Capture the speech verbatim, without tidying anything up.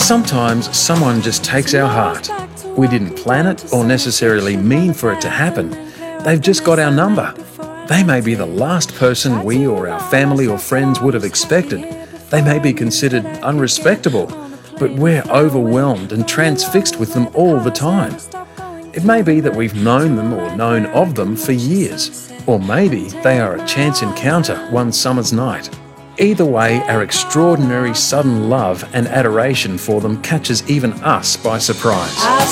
Sometimes someone just takes our heart. We didn't plan it or necessarily mean for it to happen. They've just got our number. They may be the last person we or our family or friends would have expected. They may be considered unrespectable, but we're overwhelmed and transfixed with them all the time. It may be that we've known them or known of them for years, or maybe they are a chance encounter one summer's night. Either way, our extraordinary sudden love and adoration for them catches even us by surprise.